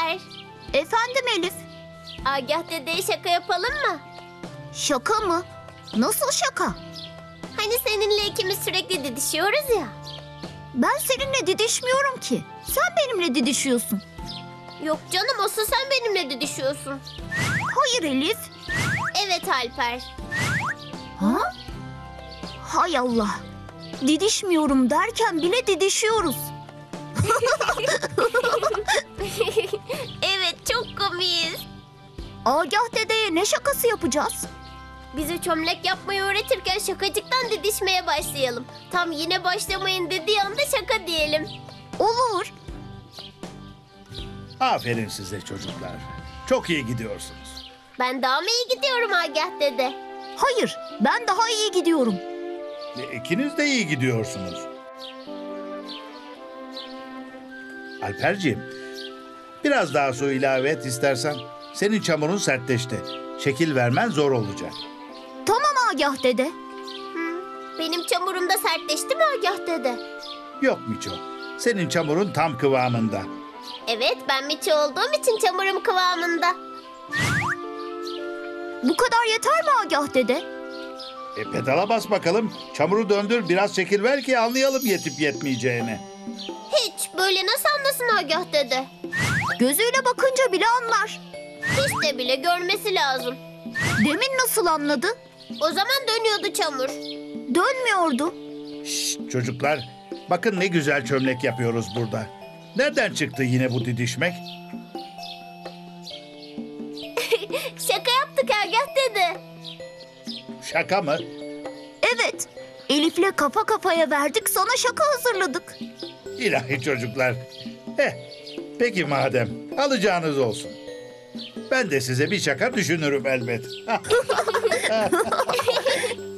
Alper. Efendim Elif? Agah dedeye şaka yapalım mı? Şaka mı? Nasıl şaka? Hani seninle ikimiz sürekli didişiyoruz ya. Ben seninle didişmiyorum ki. Sen benimle didişiyorsun. Yok canım, asıl sen benimle didişiyorsun. Hayır Elif. Evet Alper. Ha? Hay Allah. Didişmiyorum derken bile didişiyoruz. Evet, çok komiyiz. Agah dedeye ne şakası yapacağız? Bize çömlek yapmayı öğretirken şakacıktan didişmeye başlayalım. Tam yine başlamayın dediği anda şaka diyelim. Olur. Aferin size çocuklar. Çok iyi gidiyorsunuz. Ben daha mı iyi gidiyorum Agah dede? Hayır, ben daha iyi gidiyorum. İkiniz de iyi gidiyorsunuz. Alperciğim, biraz daha su ilave et istersen. Senin çamurun sertleşti. Şekil vermen zor olacak. Tamam Agah dede. Benim çamurum da sertleşti mi Agah dede? Yok Miço, senin çamurun tam kıvamında. Evet, ben Miço olduğum için çamurum kıvamında. Bu kadar yeter mi Agah dede? Pedala bas bakalım. Çamuru döndür, biraz şekil ver ki anlayalım yetip yetmeyeceğini. Hiç, böyle nasıl anlasın Agah dede? Gözüyle bakınca bile anlar. Hiç de bile görmesi lazım. Demin nasıl anladı? O zaman dönüyordu çamur. Dönmüyordu. Şşt çocuklar, bakın ne güzel çömlek yapıyoruz burada. Nereden çıktı yine bu didişmek? Şaka yaptık Agah dede. Şaka mı? Evet. Elif'le kafa kafaya verdik, sana şaka hazırladık. İlahi çocuklar. Peki madem, alacağınız olsun. Ben de size bir şaka düşünürüm elbet.